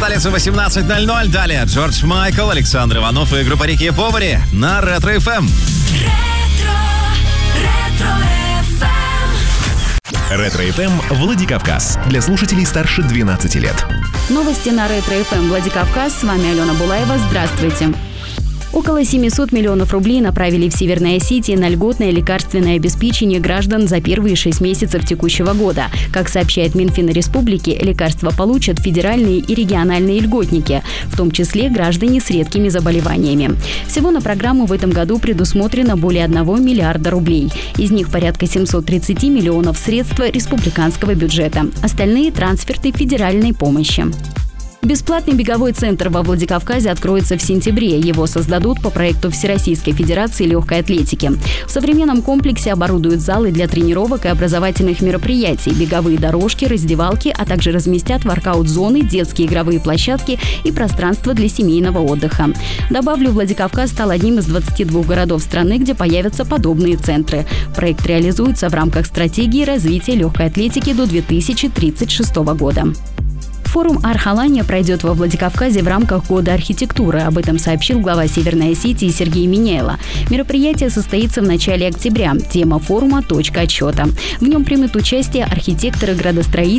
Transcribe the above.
палец 18:00. Далее Джордж Майкл, Александр Иванов и группа Рики Повари на Ретро ФМ. Ретро ФМ Владикавказ. Для слушателей старше 12 лет. Новости на Ретро ФМ Владикавказ. С вами Алена Булаева. Здравствуйте. Около 700 миллионов рублей направили в Северной Осетии на льготное лекарственное обеспечение граждан за первые 6 месяцев текущего года. Как сообщает Минфин республики, лекарства получат федеральные и региональные льготники, в том числе граждане с редкими заболеваниями. Всего на программу в этом году предусмотрено более 1 миллиарда рублей. Из них порядка 730 миллионов средства республиканского бюджета. Остальные – трансферты федеральной помощи. Бесплатный беговой центр во Владикавказе откроется в сентябре. Его создадут по проекту Всероссийской Федерации легкой атлетики. В современном комплексе оборудуют залы для тренировок и образовательных мероприятий, беговые дорожки, раздевалки, а также разместят воркаут-зоны, детские игровые площадки и пространство для семейного отдыха. Добавлю, Владикавказ стал одним из 22 городов страны, где появятся подобные центры. Проект реализуется в рамках стратегии развития легкой атлетики до 2036 года. Форум Архалания пройдет во Владикавказе в рамках Года архитектуры. Об этом сообщил глава Северной Осетии Сергей Миняйло. Мероприятие состоится в начале октября. Тема форума – точка отсчета. В нем примут участие архитекторы, градостроители,